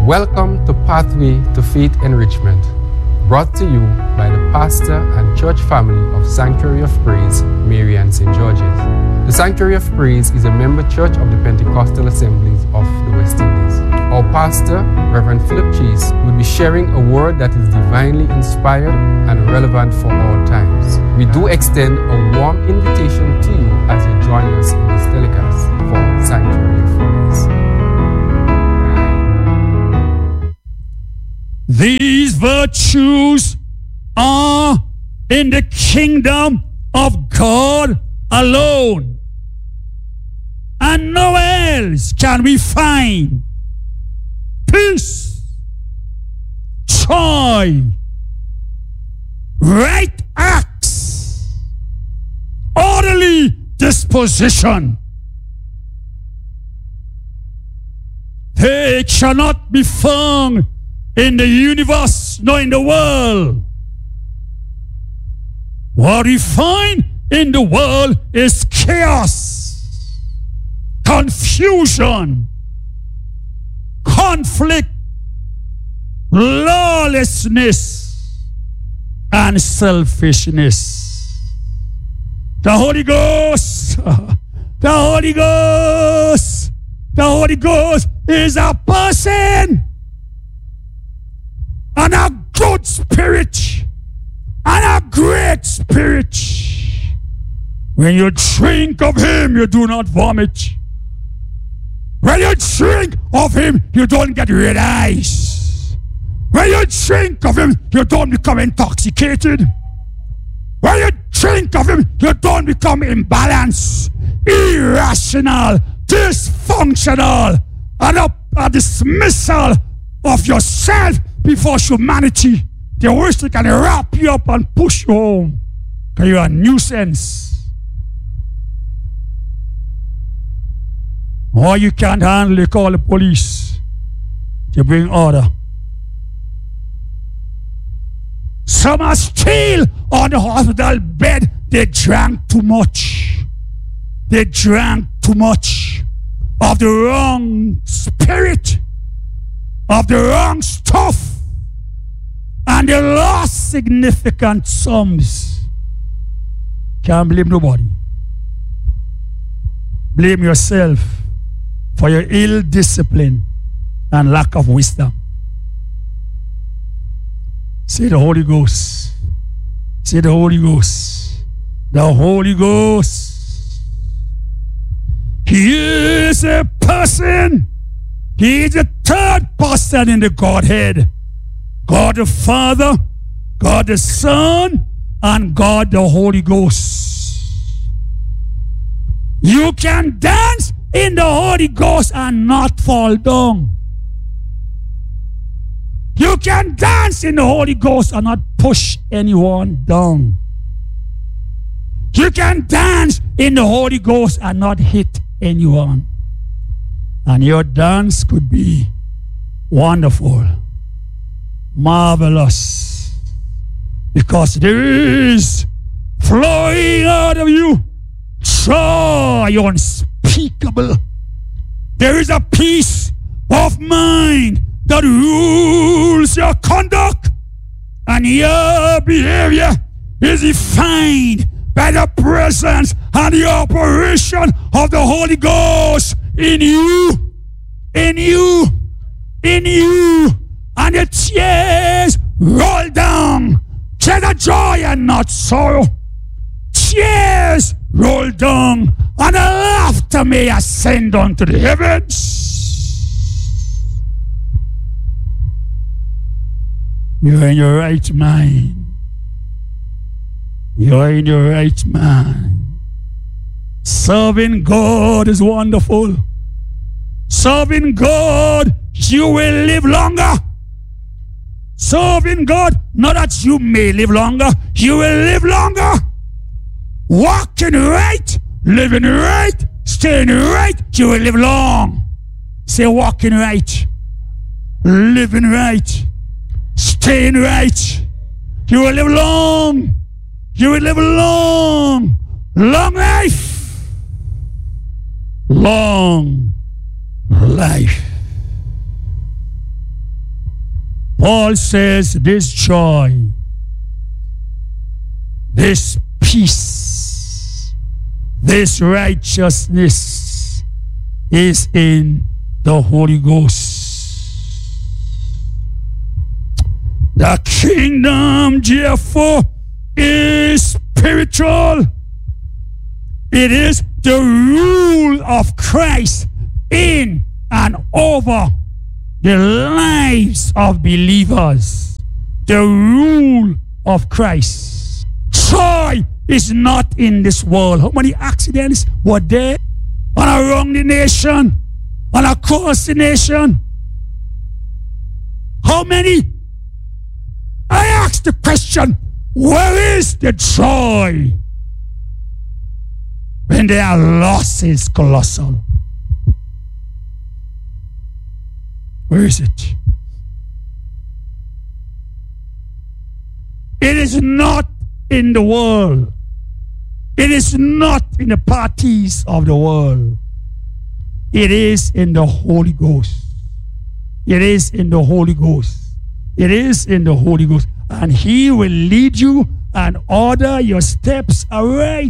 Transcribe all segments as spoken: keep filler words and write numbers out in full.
Welcome to Pathway to Faith Enrichment, brought to you by the pastor and church family of Sanctuary of Praise, Marian Saint George's. The Sanctuary of Praise is a member church of the Pentecostal Assemblies of the West Indies. Our pastor, Reverend Philip Chase, will be sharing a word that is divinely inspired and relevant for all times. We do extend a warm invitation to you as you join us in this telecast for Sanctuary of Praise. These virtues are in the kingdom of God alone, and nowhere else can we find peace, joy, right acts, orderly disposition. They cannot be found in the universe, nor in the world. What we find in the world is chaos, confusion, conflict, lawlessness, and selfishness. The Holy Ghost, the Holy Ghost, the Holy Ghost is a person, and a good spirit, and a great spirit. When you drink of him, you do not vomit. When you drink of him, you don't get red eyes. When you drink of him, you don't become intoxicated. When you drink of him, you don't become imbalanced, irrational, dysfunctional, and a, a dismissal of yourself before humanity. They wish they can wrap you up and push you home because you're a nuisance. Or you can't handle it, call the police to bring order. Some are still on the hospital bed. They drank too much. They drank too much of the wrong spirit, of the wrong stuff, and they lost significant sums. Can't blame nobody. Blame yourself for your ill discipline and lack of wisdom. Say the Holy Ghost. Say the Holy Ghost. The Holy Ghost. He is a person. He is the third person in the Godhead. God the Father, God the Son, and God the Holy Ghost. You can dance in the Holy Ghost and not fall down. You can dance in the Holy Ghost and not push anyone down. You can dance in the Holy Ghost and not hit anyone. And your dance could be wonderful, marvelous, because there is flowing out of you joy unspeakable. There is a peace of mind that rules your conduct, and your behavior is defined by the presence and the operation of the Holy Ghost in you, in you, in you. And the tears roll down. Tears of joy and not sorrow. Tears roll down, and the laughter may ascend unto the heavens. You're in your right mind. You're in your right mind. Serving God is wonderful. Serving God, you will live longer. Serving God, not that you may live longer, you will live longer. Walking right, living right, staying right, you will live long. Say walking right, living right, staying right. You will live long. You will live long. Long life. Long life. Paul says this joy, this peace, this righteousness is in the Holy Ghost. The kingdom, therefore, is spiritual. It is the rule of Christ in and over the lives of believers. The rule of Christ. Joy is not in this world. How many accidents were there on around the nation, on across the nation? How many? I ask the question, where is the joy when their loss is colossal? Where is it? It is not in the world. It is not in the parties of the world. It is in the Holy Ghost. It is in the Holy Ghost. It is in the Holy Ghost. And He will lead you and order your steps aright.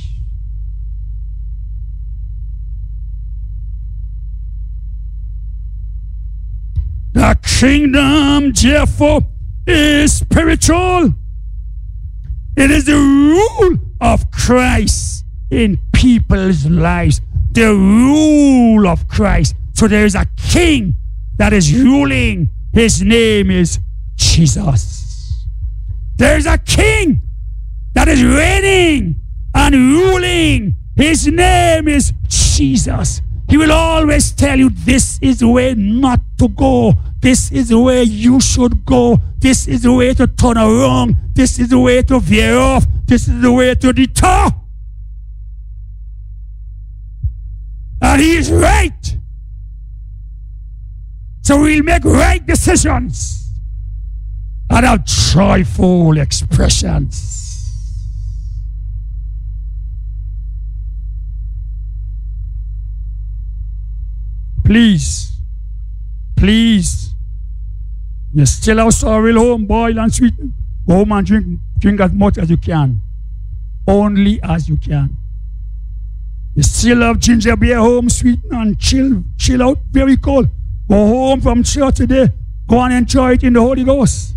The kingdom, therefore, is spiritual. It is the rule of Christ in people's lives. The rule of Christ. So there is a king that is ruling. His name is Jesus. There is a king that is reigning and ruling. His name is Jesus. He will always tell you this is the way not to go. This is the way you should go. This is the way to turn around. This is the way to veer off. This is the way to detour. And He is right. So we'll make right decisions and have joyful expressions. Please, please, you still have sorrel home, boil and sweeten. Go home and drink, drink as much as you can. Only as you can. You still have ginger beer home, sweeten and chill, chill out, very cold. Go home from church today. Go and enjoy it in the Holy Ghost.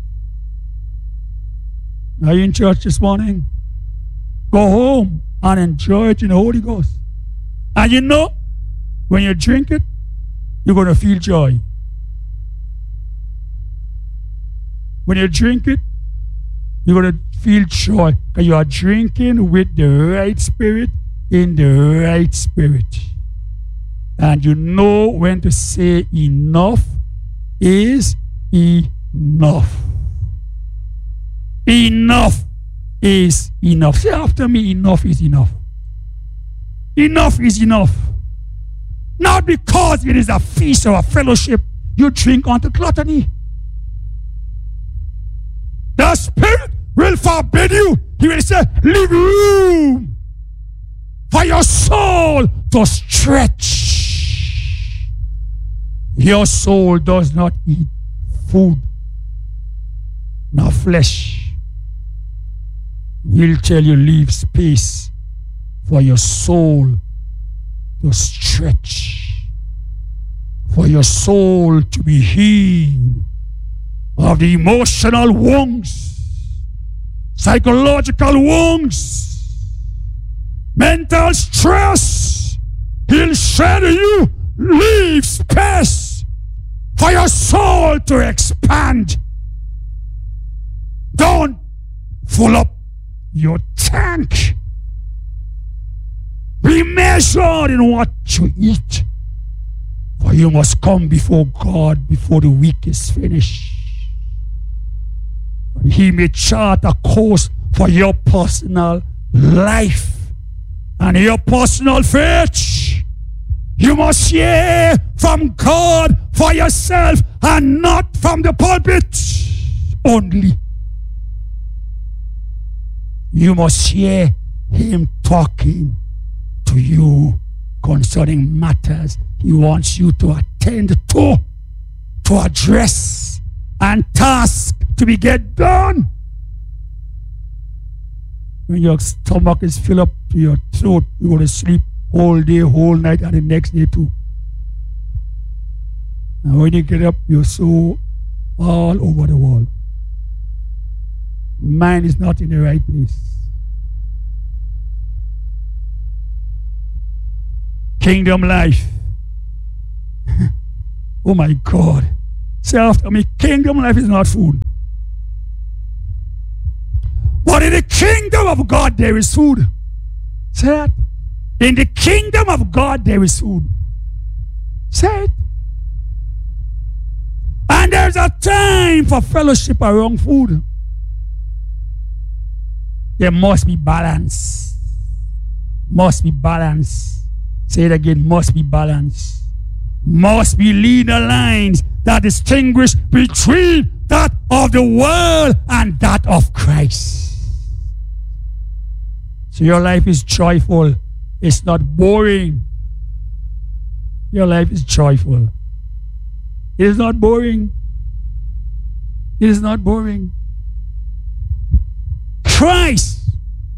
Are you in church this morning? Go home and enjoy it in the Holy Ghost. And you know, when you drink it, you're going to feel joy. When you drink it, you're going to feel joy because you are drinking with the right spirit in the right spirit. And you know when to say enough is enough. Enough is enough. Say after me, enough is enough. Enough is enough. Not because it is a feast or a fellowship, you drink unto gluttony. The Spirit will forbid you. He will say, leave room for your soul to stretch. Your soul does not eat food, nor flesh. He'll tell you, leave space for your soul to stretch, for your soul to be healed of the emotional wounds, psychological wounds, mental stress. He'll say to you, leave space for your soul to expand. Don't fill up your tank. Be measured in what you eat, for you must come before God before the week is finished. And He may chart a course for your personal life and your personal faith. You must hear from God for yourself and not from the pulpit only. You must hear Him talking to you concerning matters He wants you to attend to, to address, and tasks to be get done. When your stomach is filled up to your throat, you go to sleep whole day, whole night, and the next day too. And when you get up, you're so all over the wall. Mind is not in the right place. Kingdom life. Oh my God. Say after me, kingdom life is not food. But in the kingdom of God, there is food. Say that. In the kingdom of God, there is food. Say it. And there's a time for fellowship around food. There must be balance. Must be balance. Say it again, must be balance. Must be leader lines that distinguish between that of the world and that of Christ. So your life is joyful. It's not boring. Your life is joyful. It is not boring. It is not boring. Christ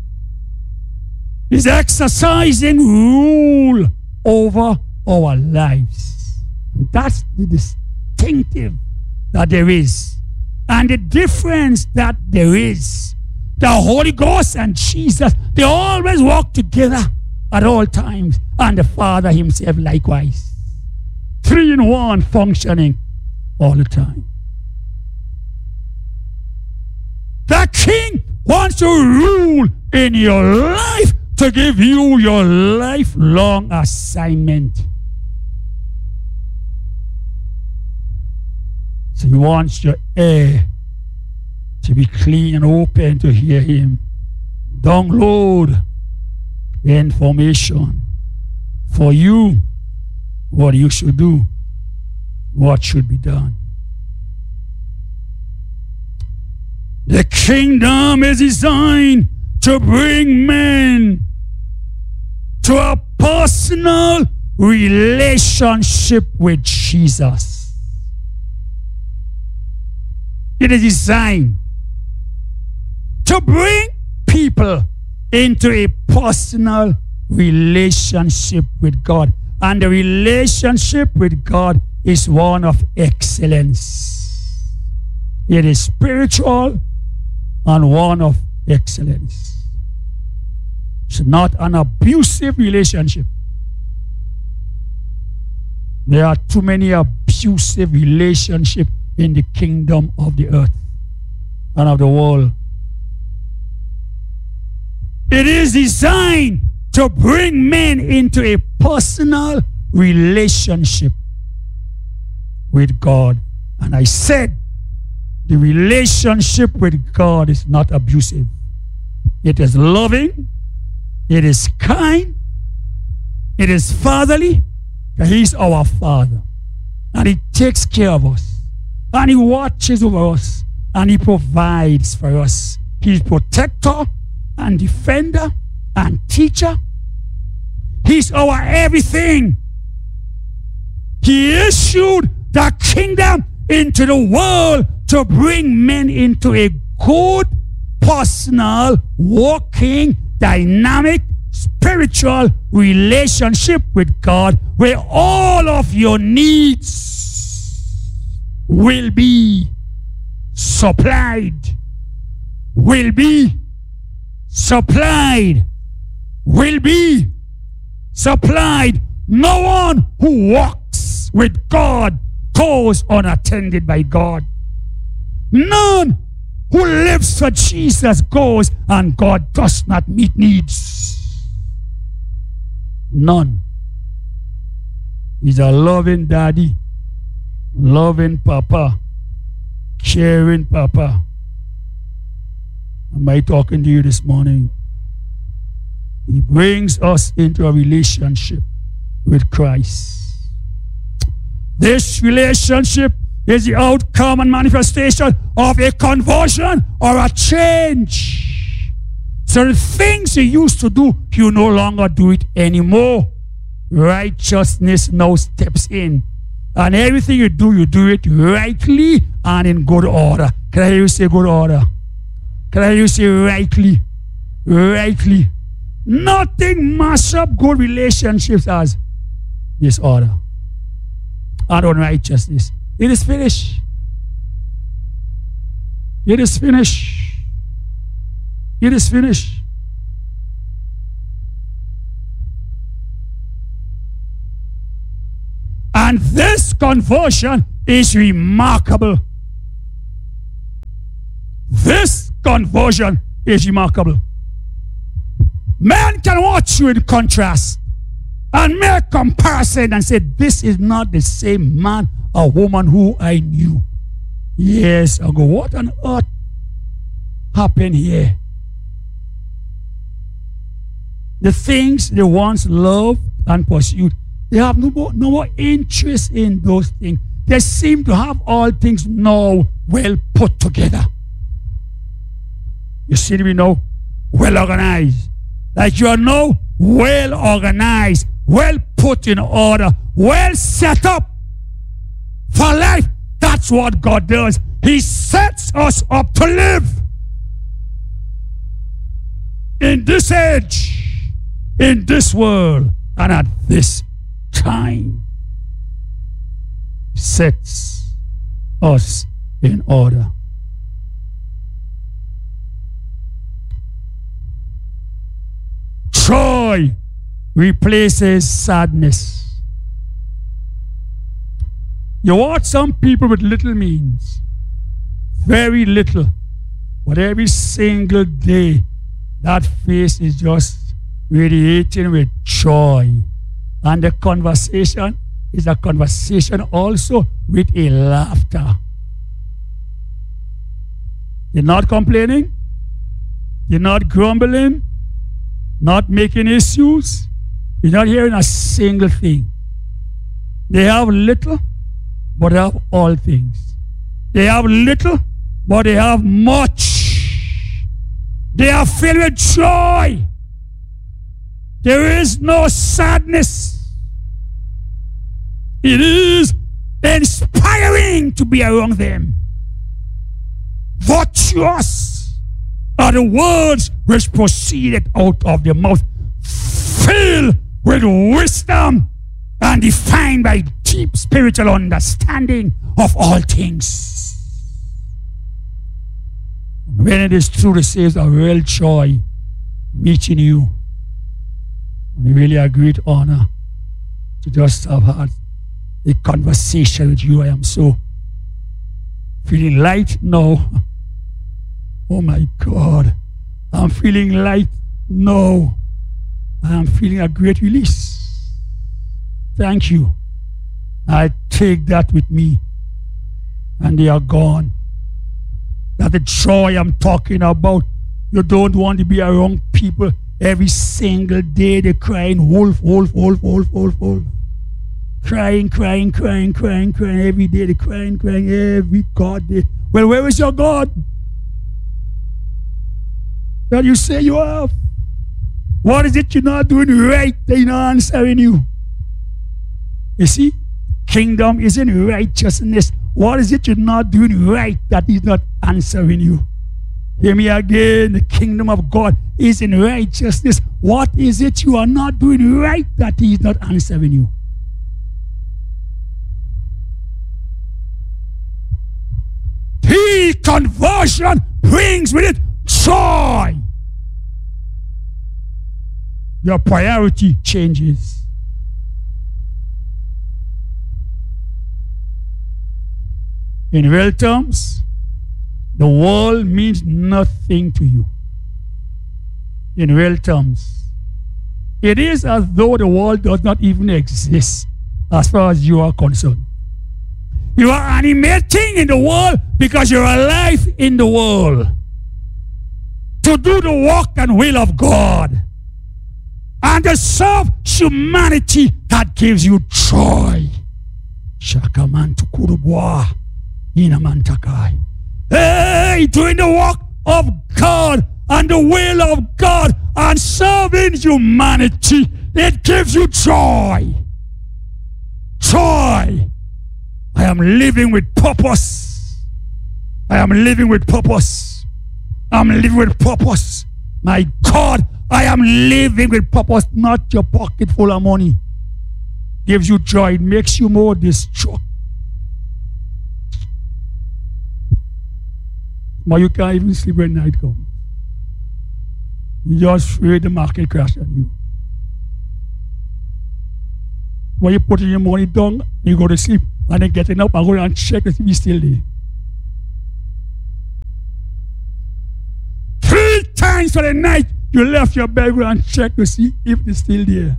is exercising rule over our lives. And that's the distinctive that there is. And the difference that there is. The Holy Ghost and Jesus, they always walk together at all times. And the Father himself likewise. Three in one functioning all the time. The King wants to rule in your life to give you your lifelong assignment. So he wants your ear to be clean and open to hear him. Download information for you, what you should do, what should be done. The kingdom is designed to bring men to a personal relationship with Jesus. It is designed to bring people into a personal relationship with God. And the relationship with God is one of excellence. It is spiritual and one of excellence. It's not an abusive relationship. There are too many abusive relationships in the kingdom of the earth and of the world. It is designed to bring men into a personal relationship with God. And I said, the relationship with God is not abusive. It is loving. It is kind. It is fatherly. He's our Father. And he takes care of us. And he watches over us. And he provides for us. He's protector and defender and teacher. He's our everything. He issued the kingdom into the world to bring men into a good, personal, working, dynamic, spiritual relationship with God, where all of your needs will be supplied, will be supplied, will be supplied. No one who walks with God goes unattended by God. None who lives for Jesus goes and God does not meet needs. None. He's a loving daddy, loving papa, caring papa. Am I talking to you this morning? He brings us into a relationship with Christ. This relationship is the outcome and manifestation of a conversion or a change. So the things you used to do, you no longer do it anymore. Righteousness now steps in. And everything you do, you do it rightly and in good order. Can I hear you say good order? Can I hear you say rightly? Rightly. Nothing mash up good relationships as disorder and unrighteousness. It is finished. It is finished. It is finished. And this conversion is remarkable. This conversion is remarkable. Man can watch you in contrast and make comparison and say, this is not the same man or woman who I knew years ago. What on earth happened here? The things they once loved and pursued, they have no more, no more interest in those things. They seem to have all things now well put together. You see me now? Well organized. Like you are now well organized, well put in order, well set up for life. That's what God does. He sets us up to live in this age, in this world, and at this time. Sets us in order. Joy replaces sadness. You watch some people with little means, very little, but every single day that face is just radiating with joy. And the conversation is a conversation also with a laughter. They're not complaining, they're not grumbling, not making issues. You're not hearing a single thing. They have little, but they have all things. They have little, but they have much. They are filled with joy. There is no sadness. It is inspiring to be around them. Virtuous are the words which proceeded out of their mouth, filled with wisdom and defined by deep spiritual understanding of all things. And when it is true, it saves a real joy meeting you. And really a great honor to just have had a conversation with you. I am so feeling light now. Oh my God, I'm feeling light now. I am feeling a great release. Thank you. I take that with me. And they are gone. That the joy I'm talking about, you don't want to be around people every single day. They're crying, wolf, wolf, wolf, wolf, wolf, wolf. Crying, crying, crying, crying, crying. Every day they're crying, crying, every God day. Well, where is your God that you say you have? What is it you're not doing right that He's not answering you? You see, kingdom is in righteousness. What is it you're not doing right that He's not answering you? Hear me again. The kingdom of God is in righteousness. What is it you are not doing right that He's not answering you? The conversion brings with it joy. Your priority changes. In real terms, the world means nothing to you. In real terms, it is as though the world does not even exist as far as you are concerned. You are animating in the world because you're alive in the world to do the work and will of God and to serve humanity. That gives you joy. Shakamantukurubwa inamantakai. Hey, doing the work of God and the will of God and serving humanity, it gives you joy. Joy. I am living with purpose. I am living with purpose. I'm living with purpose. My God, I am living with purpose, not your pocket full of money. Gives you joy, it makes you more destructive. But you can't even sleep when night comes. You just afraid the market crash on you. When you put in your money down, you go to sleep, and then getting up and go and check to see if it's still there. Three times for the night, you left your bed and check to see if it's still there.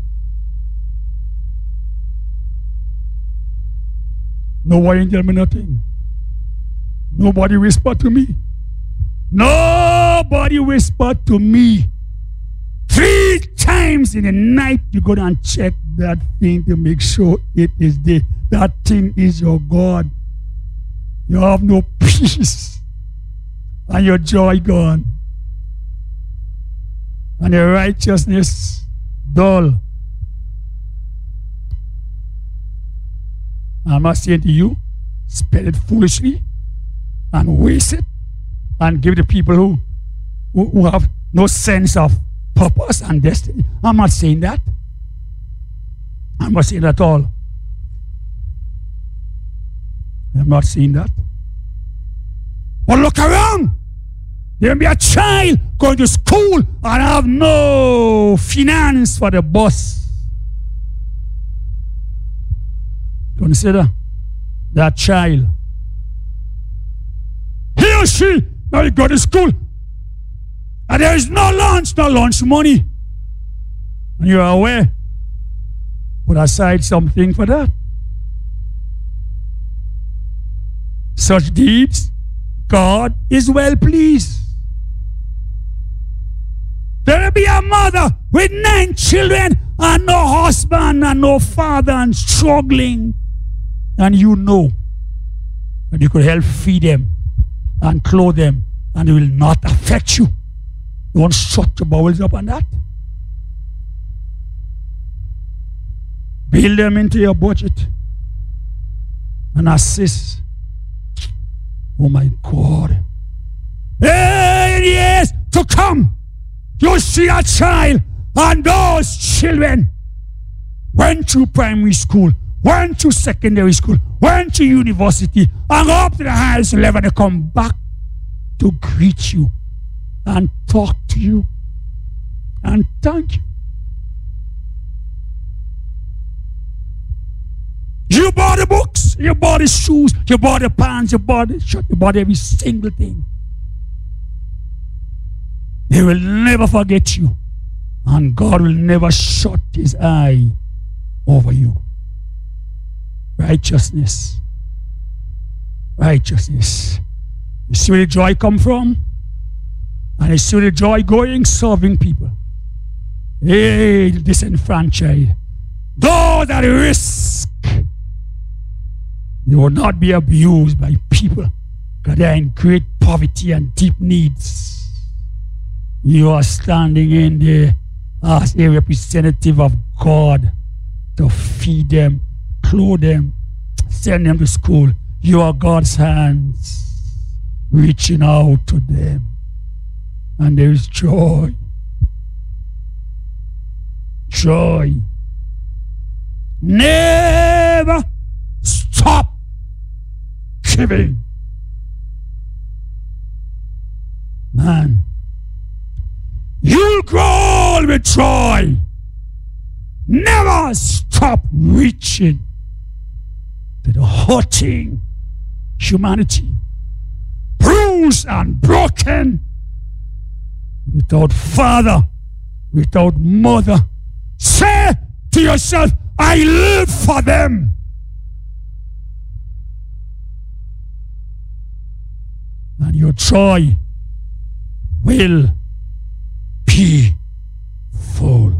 Nobody tell me nothing. Nobody whispered to me. Nobody whispered to me. Three times in the night, you go and check that thing to make sure it is there. That thing is your God. You have no peace. And your joy gone. And your righteousness dull. I'm not saying to you, spend it foolishly and waste it and give it to people who, who, who have no sense of purpose and destiny. I'm not saying that. I'm not saying that at all. I'm not saying that. But look around. There may be a child going to school and have no finance for the bus. Consider that child. He or she now you go to school and there is no lunch, no lunch money. And you are aware. Put aside something for that. Such deeds, God is well pleased. There will be a mother with nine children and no husband and no father and struggling. And you know that you could help feed them and clothe them and it will not affect you. Don't shut your bowels up on that. Build them into your budget and assist. Oh my God. Hey, in years to come, you see a child and those children went to primary school, went to secondary school, went to university, and go up to the highest level. They come back to greet you and talk to you and thank you. You bought the books, you bought the shoes, you bought the pants, you bought the shirt, you bought every single thing. They will never forget you. And God will never shut his eye over you. Righteousness. Righteousness. You see where the joy come from? And you see where the joy going? Serving people. Hey, the disenfranchised. Those that risk. You will not be abused by people because they are in great poverty and deep needs. You are standing in there as a representative of God to feed them, clothe them, send them to school. You are God's hands reaching out to them. And there is joy. Joy. Never stop giving. Man. You'll grow with joy. Never stop reaching to the hurting humanity, bruised and broken, without father, without mother. Say to yourself, I live for them. And your joy will be full.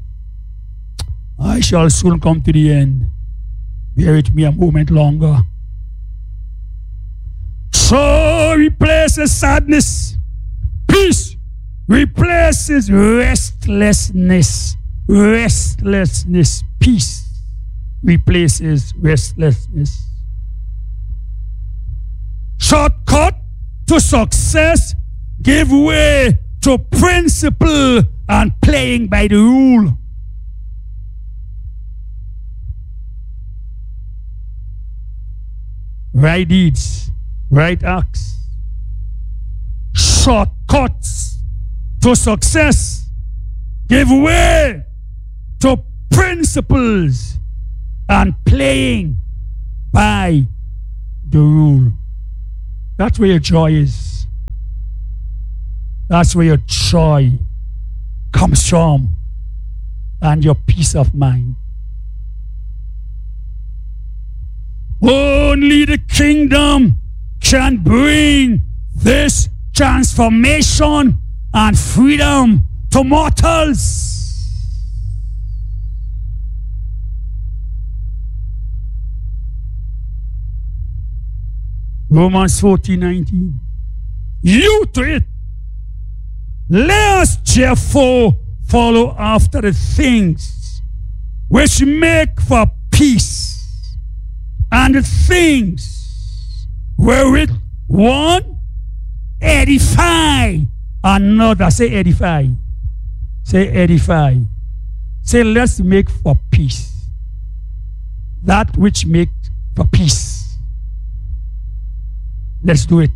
I shall soon come to the end. Bear with me a moment longer. So replaces sadness. Peace replaces restlessness. Restlessness. Peace replaces restlessness. Shortcut to success give way to principle and playing by the rule. Right deeds, right acts, shortcuts to success give way to principles and playing by the rule. That's where your joy is. That's where your joy comes from and your peace of mind. Only the kingdom can bring this transformation and freedom to mortals. Romans fourteen nineteen. You to it. Let us therefore follow after the things which make for peace, and the things wherewith one edify another. Say edify. Say edify. Say let's make for peace. That which makes for peace. Let's do it.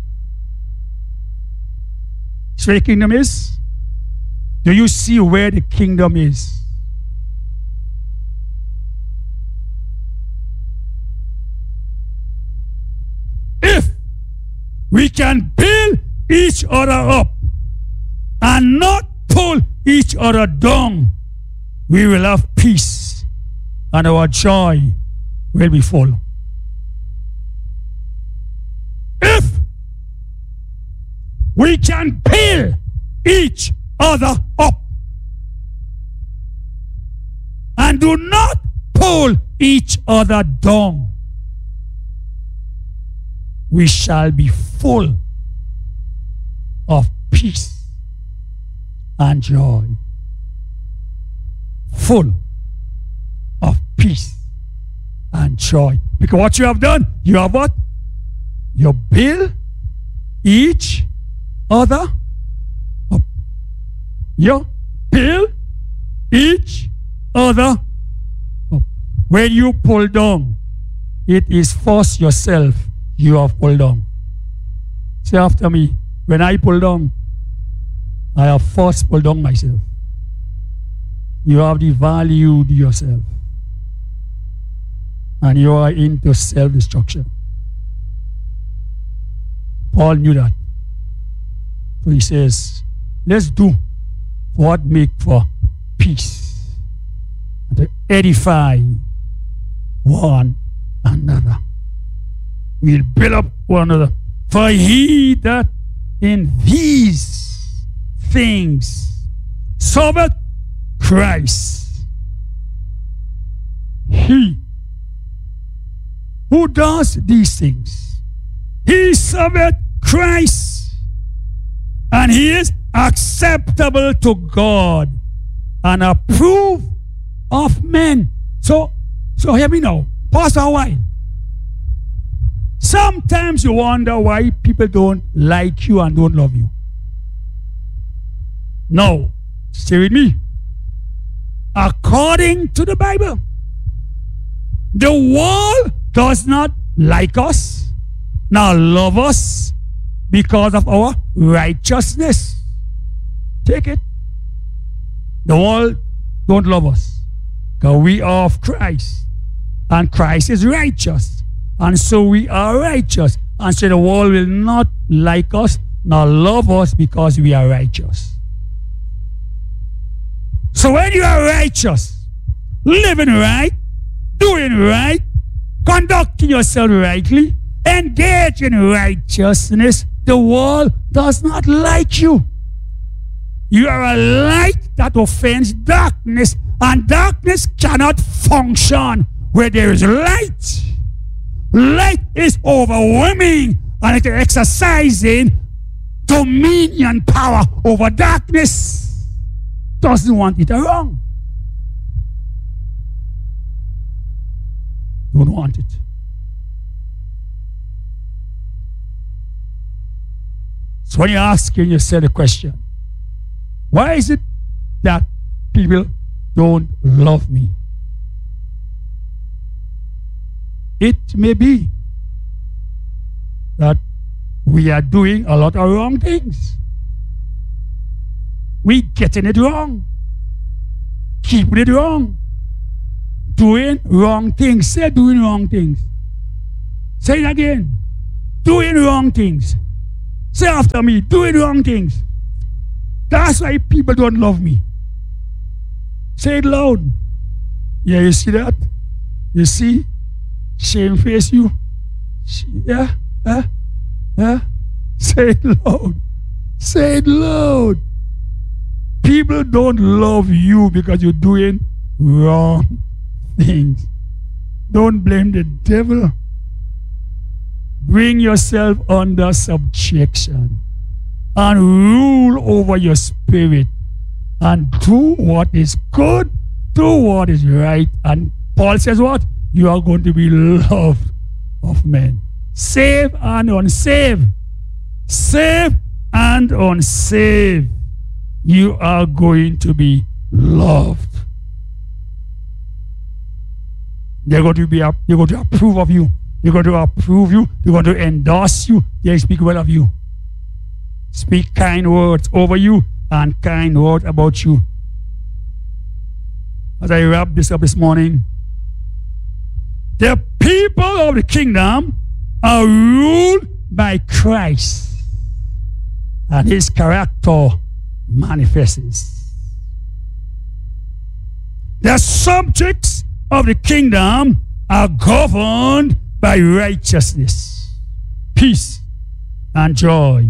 So the kingdom is? Do you see where the kingdom is? If we can build each other up and not pull each other down, we will have peace and our joy will be full. If we can build each other up and do not pull each other down, we shall be full of peace and joy. Full of peace and joy. Because what you have done, you have what? You build each other up. You build each other up. When you pull down, it is first yourself you have pulled down. Say after me, when I pull down, I have first pulled down myself. You have devalued yourself. And you are into self-destruction. Paul knew that. So he says, let's do what make for peace and to edify one another. We'll build up one another. For he that in these things serveth Christ, he who does these things, he serveth Christ, and he is acceptable to God and approved of men. So, so hear me now. Pause for a while. Sometimes you wonder why people don't like you and don't love you. No, stay with me. According to the Bible, the world does not like us, nor love us because of our righteousness. Take it. The world don't love us because we are of Christ, and Christ is righteous, and so we are righteous, and so the world will not like us nor love us because we are righteous. So when you are righteous, living right, doing right, conducting yourself rightly, engage in righteousness, the world does not like you. You are a light that offends darkness, and darkness cannot function where there is light. Light is overwhelming, and it is exercising dominion power over darkness. Doesn't want it around. Don't want it. So when you're asking yourself the question, why is it that people don't love me? It may be that we are doing a lot of wrong things. We getting it wrong. Keeping it wrong. Doing wrong things. Say doing wrong things. Say it again. Doing wrong things. Say after me, doing wrong things. That's why people don't love me. Say it loud. Yeah, you see that? You see? Shame face you. Yeah? Yeah? Yeah? Say it loud. Say it loud. People don't love you because you're doing wrong things. Don't blame the devil. Bring yourself under subjection and rule over your spirit and do what is good, do what is right. And Paul says what? You are going to be loved of men. Save and unsaved. Save and unsaved. You are going to be loved. They're going to be they're going to approve of you. They're going to approve you. They're going to endorse you. They speak well of you. Speak kind words over you and kind words about you. As I wrap this up this morning, the people of the kingdom are ruled by Christ, and his character manifests. The subjects of the kingdom are governed by righteousness, peace, and joy.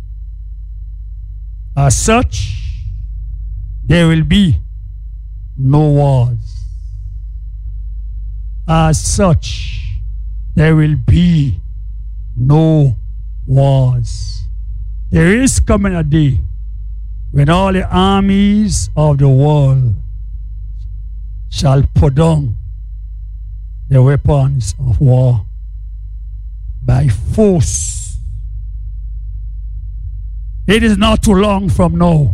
As such, there will be no wars. As such, there will be no wars. There is coming a day when all the armies of the world shall put down the weapons of war by force. It is not too long from now.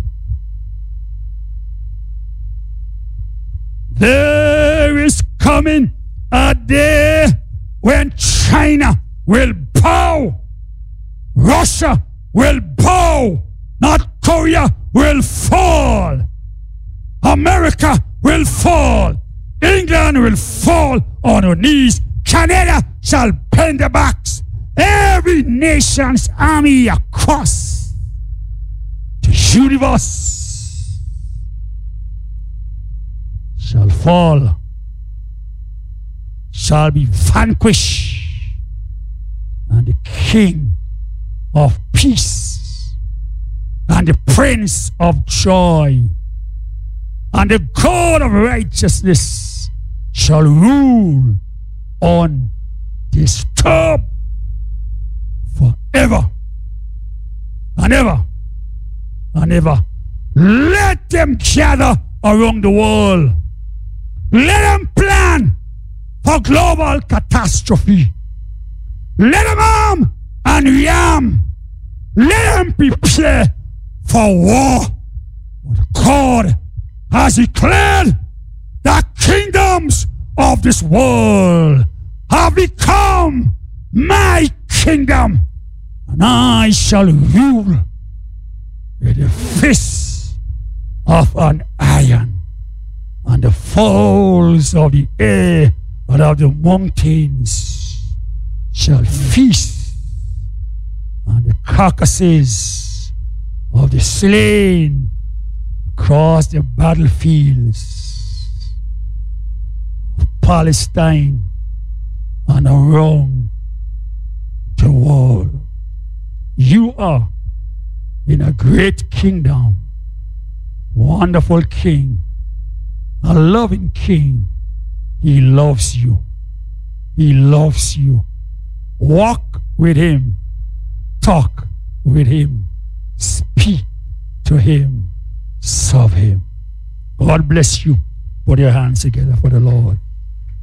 There is coming a day when China will bow, Russia will bow, North Korea will fall, America will fall, England will fall on her knees, Canada shall bend their backs, every nation's army across the universe shall fall, shall be vanquished, and the King of peace and the Prince of joy and the God of righteousness shall rule undisturbed forever and ever and ever. Let them gather around the world. Let them plan for global catastrophe. Let them arm and rearm. Let them prepare for war. But God has declared that kingdoms of this world have become my kingdom, and I shall rule with the fist of an iron, and the fowls of the air and of the mountains shall feast, and the carcasses of the slain across the battlefields of Palestine and around the world. You are in a great kingdom, wonderful King, a loving King. He loves you. He loves you. Walk with him. Talk with him. Speak to him. Serve him. God bless you. Put your hands together for the Lord.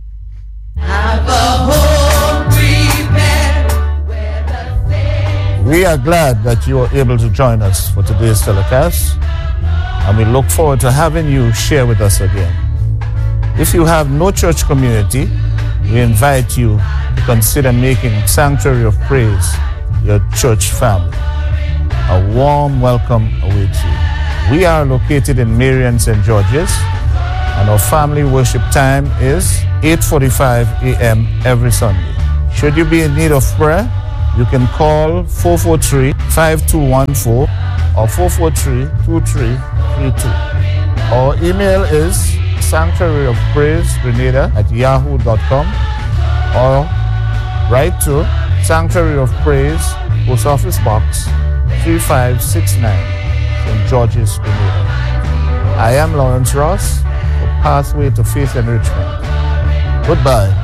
Have a home prepared where the We are glad that you are able to join us for today's telecast, and we look forward to having you share with us again. If you have no church community, we invite you to consider making Sanctuary of Praise your church family. A warm welcome awaits you. We are located in Marion, Saint George's, and our family worship time is eight forty-five a.m. every Sunday. Should you be in need of prayer, you can call four four three, five two one four or four four three, two three three two. Our email is sanctuary of praise grenada at yahoo dot com or write to Sanctuary of Praise, Post Office Box three five six nine, Saint George's, Grenada. I am Lawrence Ross for Pathway to Faith Enrichment. Goodbye.